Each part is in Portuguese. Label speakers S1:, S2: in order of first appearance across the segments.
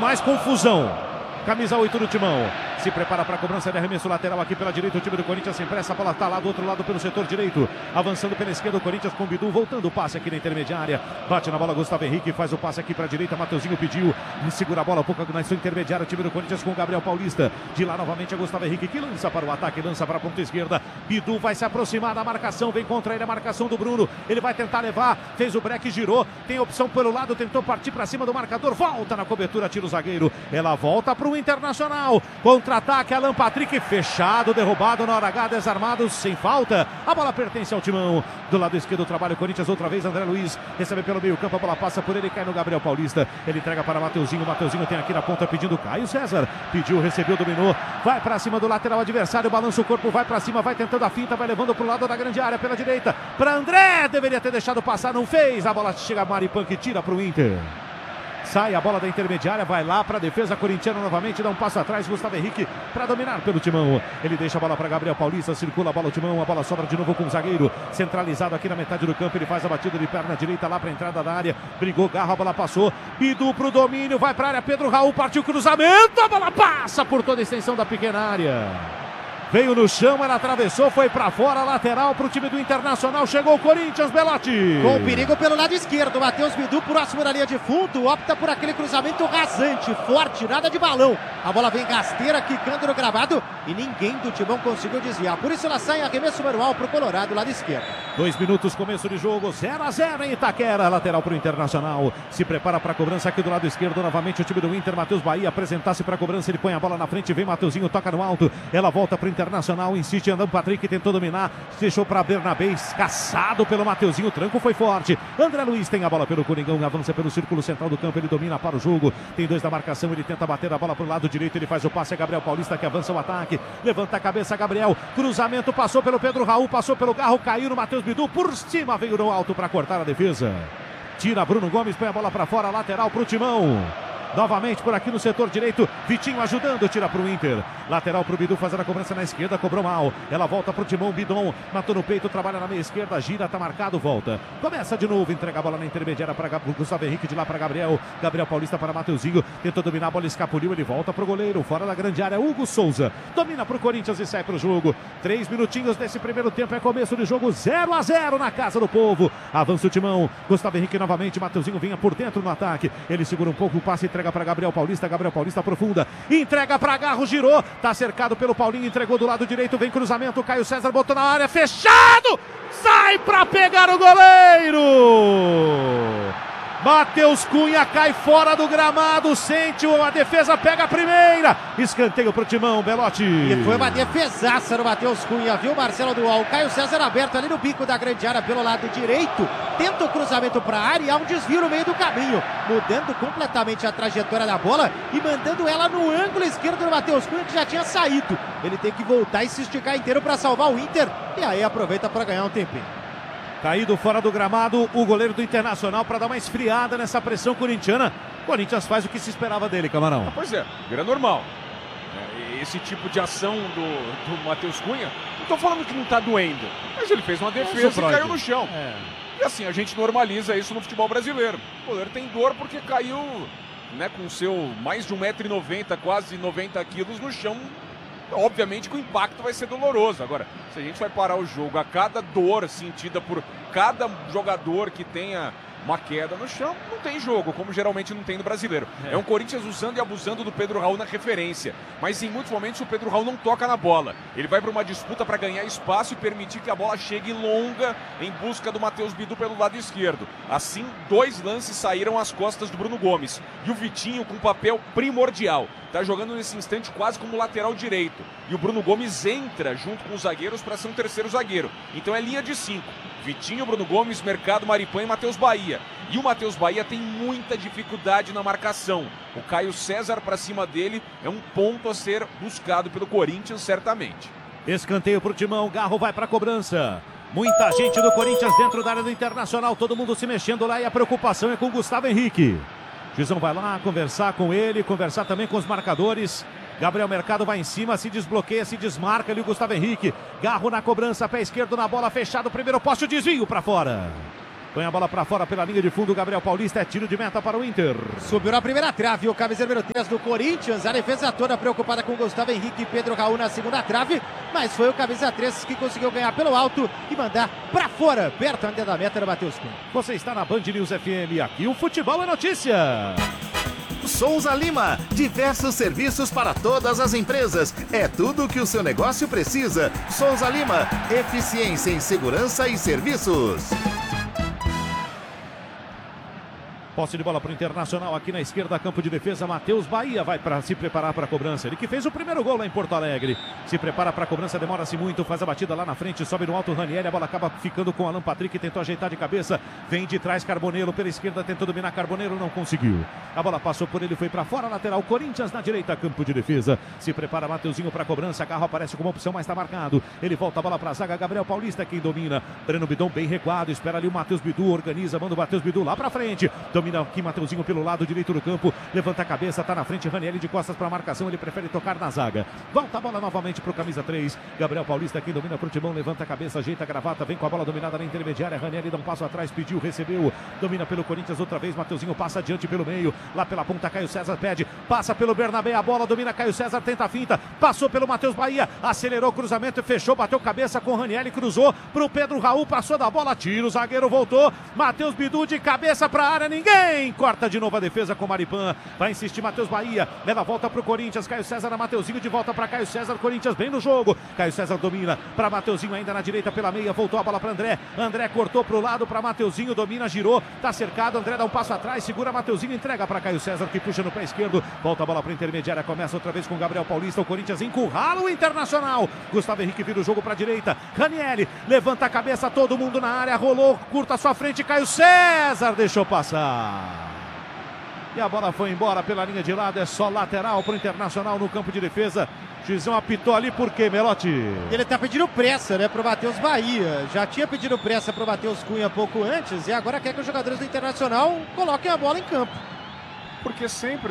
S1: mais confusão. Camisa 8 do Timão. Se prepara para a cobrança de arremesso lateral aqui pela direita. O time do Corinthians sem pressa. A bola está lá do outro lado pelo setor direito. Avançando pela esquerda o Corinthians com o Bidu. Voltando o passe aqui na intermediária. Bate na bola Gustavo Henrique. Faz o passe aqui para a direita. Mateuzinho pediu. Segura a bola um pouco na sua intermediária. O time do Corinthians com o Gabriel Paulista. De lá novamente a Gustavo Henrique que lança para o ataque. Lança para a ponta esquerda. Bidu vai se aproximar da marcação. Vem contra ele a marcação do Bruno. Ele vai tentar levar. Fez o break, girou. Tem opção pelo lado. Tentou partir para cima do marcador. Volta na cobertura. Tira o zagueiro. Ela volta para o Internacional. Contra-ataque. Alan Patrick fechado, derrubado na hora H, desarmado, sem falta. A bola pertence ao Timão. Do lado esquerdo trabalha o Corinthians outra vez. André Luiz recebe pelo meio campo. A bola passa por ele, cai no Gabriel Paulista. Ele entrega para Mateuzinho. Mateuzinho tem aqui na ponta pedindo Caio César. Pediu, recebeu, dominou. Vai para cima do lateral adversário. Balança o corpo, vai para cima, vai tentando a finta. Vai levando para o lado da grande área pela direita. Para André, deveria ter deixado passar, não fez. A bola chega a Maripan que tira para o Inter. Sai a bola da intermediária, vai lá para a defesa corintiana novamente, dá um passo atrás, Gustavo Henrique para dominar pelo Timão. Ele deixa a bola para Gabriel Paulista, circula a bola o Timão, a bola sobra de novo com o zagueiro, centralizado aqui na metade do campo, ele faz a batida de perna direita lá para a entrada da área, brigou, Garro, a bola passou, Bidu pro domínio, vai para a área, Pedro Raul, partiu o cruzamento, a bola passa por toda a extensão da pequena área. Veio no chão, ela atravessou, foi para fora, lateral para o time do Internacional. Chegou o Corinthians, Belotti.
S2: Com perigo pelo lado esquerdo, Matheus Bidu próximo da linha de fundo, opta por aquele cruzamento rasante, forte, nada de balão. A bola vem rasteira, quicando no gramado e ninguém do Timão conseguiu desviar. Por isso ela sai em arremesso manual para o Colorado, lado esquerdo.
S1: 2 minutos, começo de jogo, 0-0 em Itaquera, lateral para o Internacional. Se prepara para a cobrança aqui do lado esquerdo, novamente o time do Inter, Matheus Bahia, apresentar-se para a cobrança, ele põe a bola na frente, vem Mateuzinho, toca no alto, ela volta para o Internacional, insiste andando, Patrick tentou dominar, deixou para Bernabé, caçado pelo Mateuzinho, o tranco foi forte. André Luiz tem a bola pelo Coringão, avança pelo círculo central do campo, ele domina para o jogo, tem 2 da marcação, ele tenta bater a bola para o lado direito, ele faz o passe, é Gabriel Paulista que avança o ataque, levanta a cabeça, Gabriel, cruzamento, passou pelo Pedro Raul, passou pelo Garro, caiu no Matheus Bidu, por cima veio no alto para cortar a defesa. Tira Bruno Gomes, põe a bola para fora, lateral para o Timão. Novamente por aqui no setor direito, Vitinho ajudando, tira para o Inter. Lateral para o Bidu fazer a cobrança na esquerda, cobrou mal. Ela volta para o Timão, Bidon matou no peito, trabalha na meia esquerda, gira, tá marcado, volta. Começa de novo, entrega a bola na intermediária para Gustavo Henrique, de lá para Gabriel. Gabriel Paulista para Mateuzinho, tentou dominar, a bola escapuliu, ele volta para o goleiro, fora da grande área, Hugo Souza. Domina para o Corinthians e sai para o jogo. 3 minutinhos desse primeiro tempo, é começo de jogo, 0-0 na casa do povo. Avança o Timão, Gustavo Henrique novamente, Mateuzinho vinha por dentro no ataque. Ele segura um pouco o passe, entrega para Gabriel Paulista aprofunda, entrega para Garro, girou, tá cercado pelo Paulinho, entregou do lado direito, vem cruzamento, Caio César botou na área, fechado, sai para pegar o goleiro. Matheus Cunha cai fora do gramado, sente a defesa, pega a primeira, escanteio pro Timão, Belotti.
S2: E foi uma defesaça no Matheus Cunha, viu, Marcelo Dual? O Caio César aberto ali no bico da grande área pelo lado direito, tenta o cruzamento para a área e há um desvio no meio do caminho, mudando completamente a trajetória da bola e mandando ela no ângulo esquerdo do Matheus Cunha, que já tinha saído. Ele tem que voltar e se esticar inteiro para salvar o Inter e aí aproveita para ganhar um tempinho.
S1: Caído fora do gramado, o goleiro do Internacional para dar uma esfriada nessa pressão corintiana. O Corinthians faz o que se esperava dele, Camarão.
S3: Pois é, vira normal. Esse tipo de ação do Matheus Cunha, não estou falando que não está doendo, mas ele fez uma defesa e caiu no chão. E assim, a gente normaliza isso no futebol brasileiro. O goleiro tem dor porque caiu, né, com seu mais de 1,90 m, quase 90 quilos no chão. Obviamente que o impacto vai ser doloroso. Agora, se a gente vai parar o jogo a cada dor sentida por cada jogador que tenha uma queda no chão, não tem jogo, como geralmente não tem no brasileiro. É um Corinthians usando e abusando do Pedro Raul na referência, mas em muitos momentos o Pedro Raul não toca na bola. Ele vai para uma disputa para ganhar espaço e permitir que a bola chegue longa em busca do Matheus Bidu pelo lado esquerdo. Assim, 2 lances saíram às costas do Bruno Gomes. E o Vitinho com um papel primordial. Está jogando nesse instante quase como lateral direito. E o Bruno Gomes entra junto com os zagueiros para ser um terceiro zagueiro. Então é linha de 5. Vitinho, Bruno Gomes, Mercado, Maripan e Matheus Bahia. E o Matheus Bahia tem muita dificuldade na marcação. O Caio César para cima dele é um ponto a ser buscado pelo Corinthians, certamente.
S1: Escanteio para o Timão, Garro vai para a cobrança. Muita gente do Corinthians dentro da área do Internacional, todo mundo se mexendo lá e a preocupação é com o Gustavo Henrique. Gizão vai lá conversar com ele, conversar também com os marcadores. Gabriel Mercado vai em cima, se desbloqueia, se desmarca ali o Gustavo Henrique. Garro na cobrança, pé esquerdo na bola, fechado, primeiro poste, o desvio para fora. Põe a bola para fora pela linha de fundo. Gabriel Paulista, é tiro de meta para o Inter.
S2: Subiu na primeira trave o camisa número 3 do Corinthians. A defesa toda preocupada com Gustavo Henrique e Pedro Raul na segunda trave. Mas foi o camisa 3 que conseguiu ganhar pelo alto e mandar para fora, perto ainda da meta do Matheus Cunha.
S1: Você está na Band News FM. Aqui o futebol é notícia.
S4: Souza Lima, diversos serviços para todas as empresas. É tudo o que o seu negócio precisa. Souza Lima, eficiência em segurança e serviços.
S1: Posse de bola para o Internacional aqui na esquerda, campo de defesa. Matheus Bahia vai para se preparar para a cobrança. Ele que fez o primeiro gol lá em Porto Alegre. Se prepara para a cobrança, demora-se muito, faz a batida lá na frente, sobe no alto o Ranieri. A bola acaba ficando com o Alan Patrick, tentou ajeitar de cabeça. Vem de trás Carboneiro pela esquerda, tentou dominar Carboneiro, não conseguiu. A bola passou por ele, foi para fora, lateral Corinthians na direita, campo de defesa. Se prepara Mateuzinho para a cobrança, Carro aparece como opção, mas está marcado. Ele volta a bola para a zaga, Gabriel Paulista quem domina. Breno Bidon bem recuado, espera ali o Matheus Bidu, organiza, manda o Matheus Bidu lá para frente. Domina aqui Mateuzinho pelo lado direito do campo, levanta a cabeça, está na frente, Ranieri de costas para a marcação, ele prefere tocar na zaga. Volta a bola novamente para o camisa 3, Gabriel Paulista quem domina pro timão, levanta a cabeça, ajeita a gravata, vem com a bola dominada na intermediária, Ranieri dá um passo atrás, pediu, recebeu, domina pelo Corinthians outra vez, Mateuzinho passa adiante pelo meio, lá pela ponta Caio César pede, passa pelo Bernabé, a bola domina Caio César, tenta a finta, passou pelo Matheus Bahia, acelerou o cruzamento e fechou, bateu cabeça com Ranieri, cruzou pro Pedro Raul, passou da bola, tira, o zagueiro voltou, Matheus Bidu de cabeça pra área, ninguém corta de novo a defesa com Maripan, vai insistir Matheus Bahia, leva a volta pro Corinthians, Caio César a Mateuzinho, de volta para Caio César, Corinthians bem no jogo, Caio César domina para Mateuzinho ainda na direita pela meia, voltou a bola para André, André cortou pro lado para Mateuzinho, domina, girou, tá cercado, André dá um passo atrás, segura Mateuzinho, entrega para Caio César que puxa no pé esquerdo, volta a bola para intermediária, começa outra vez com Gabriel Paulista, o Corinthians encurrala o Internacional, Gustavo Henrique vira o jogo para direita, Ranieri levanta a cabeça, todo mundo na área, rolou, curta a sua frente, Caio César deixou passar. E a bola foi embora pela linha de lado, é só lateral para o Internacional no campo de defesa. Juizão apitou ali por quê, Melotti?
S2: Ele tá pedindo pressa, né, pro Matheus Bahia. Já tinha pedido pressa pro Matheus Cunha pouco antes e agora quer que os jogadores do Internacional coloquem a bola em campo.
S3: Porque sempre,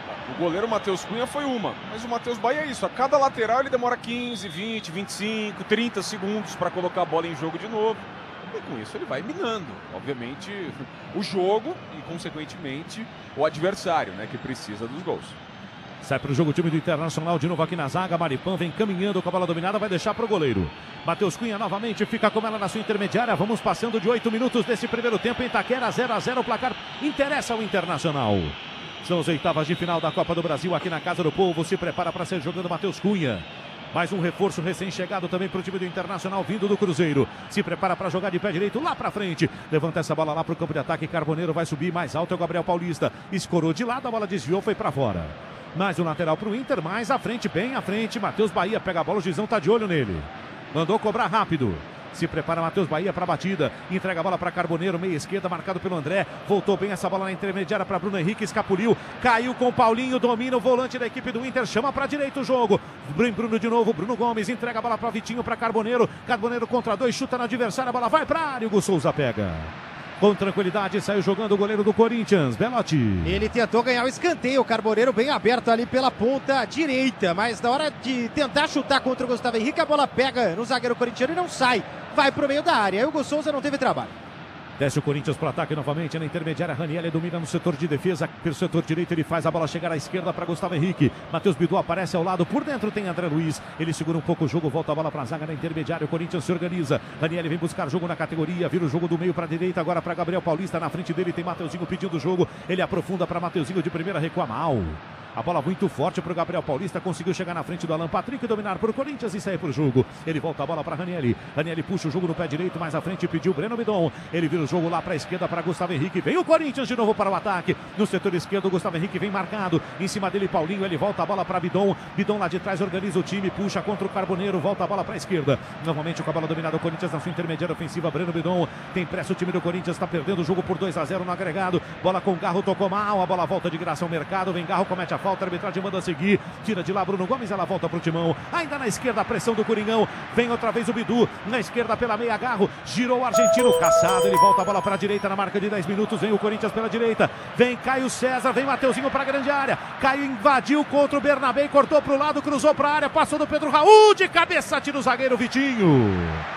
S3: o goleiro Matheus Cunha foi uma, mas o Matheus Bahia é isso, a cada lateral ele demora 15, 20, 25, 30 segundos para colocar a bola em jogo de novo. E com isso ele vai minando, obviamente, o jogo e, consequentemente, o adversário, né, que precisa dos gols.
S1: Sai para o jogo o time do Internacional, de novo aqui na zaga, Maripan vem caminhando com a bola dominada, vai deixar para o goleiro. Matheus Cunha novamente fica com ela na sua intermediária, vamos passando de 8 minutos desse primeiro tempo em Itaquera, 0-0, o placar interessa ao Internacional. São as oitavas de final da Copa do Brasil aqui na Casa do Povo, se prepara para ser jogando Matheus Cunha. Mais um reforço recém-chegado também para o time do Internacional, vindo do Cruzeiro. Se prepara para jogar de pé direito lá para frente. Levanta essa bola lá para o campo de ataque. Carboneiro vai subir mais alto, é o Gabriel Paulista. Escorou de lado, a bola desviou, foi para fora. Mais um lateral para o Inter, mais à frente, bem à frente. Matheus Bahia pega a bola, o juizão está de olho nele. Mandou cobrar rápido. Se prepara Matheus Bahia para a batida. Entrega a bola para Carboneiro, meia esquerda, marcado pelo André. Voltou bem essa bola na intermediária para Bruno Henrique, escapuliu. Caiu com o Paulinho, domina o volante da equipe do Inter. Chama para a direita o jogo. Bruno de novo, Bruno Gomes. Entrega a bola para Vitinho, para Carboneiro. Carboneiro contra dois, chuta no adversário. A bola vai para a área. Hugo Souza pega. Com tranquilidade, saiu jogando o goleiro do Corinthians, Belotti.
S2: Ele tentou ganhar o escanteio, o Carboneiro bem aberto ali pela ponta direita, mas na hora de tentar chutar contra o Gustavo Henrique, a bola pega no zagueiro corintiano e não sai, vai pro meio da área. Aí o Hugo Souza não teve trabalho.
S1: Desce o Corinthians para o ataque novamente na intermediária. Ranieri domina no setor de defesa. Pelo setor direito ele faz a bola chegar à esquerda para Gustavo Henrique. Matheus Bidu aparece ao lado. Por dentro tem André Luiz. Ele segura um pouco o jogo. Volta a bola para a zaga na intermediária. O Corinthians se organiza. Ranieri vem buscar jogo na categoria. Vira o jogo do meio para a direita. Agora para Gabriel Paulista. Na frente dele tem Mateuzinho pedindo o jogo. Ele aprofunda para Mateuzinho de primeira. Recua mal. A bola muito forte para o Gabriel Paulista. Conseguiu chegar na frente do Alan Patrick, dominar para o Corinthians e sair para o jogo. Ele volta a bola para Ranieri. Ranieri puxa o jogo no pé direito. Mais à frente pediu Breno Bidon. Ele vira o jogo lá para a esquerda para Gustavo Henrique. Vem o Corinthians de novo para o ataque. No setor esquerdo, o Gustavo Henrique vem marcado. Em cima dele, Paulinho. Ele volta a bola para Bidon. Bidon lá de trás organiza o time. Puxa contra o Carboneiro. Volta a bola para a esquerda. Novamente com a bola dominada o Corinthians na sua intermediária ofensiva. Breno Bidon. Tem pressa o time do Corinthians. Está perdendo o jogo por 2-0 no agregado. Bola com Garro. Tocou mal. A bola volta de graça ao mercado. Vem Garro, comete a falta. A arbitragem manda seguir, tira de lá Bruno Gomes, ela volta pro timão, ainda na esquerda a pressão do Coringão, vem outra vez o Bidu, na esquerda pela meia, Garro, girou o argentino, caçado, ele volta a bola para a direita na marca de 10 minutos, vem o Corinthians pela direita, vem Caio César, vem Mateuzinho para a grande área, Caio invadiu contra o Bernabé, cortou pro lado, cruzou para a área, passou do Pedro Raul, de cabeça, tira o zagueiro Vitinho.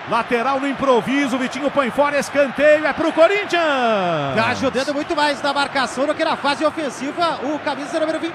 S1: Lateral no improviso, Vitinho põe fora, escanteio, é pro Corinthians.
S2: Tá ajudando muito mais na marcação do que na fase ofensiva o camisa número 20.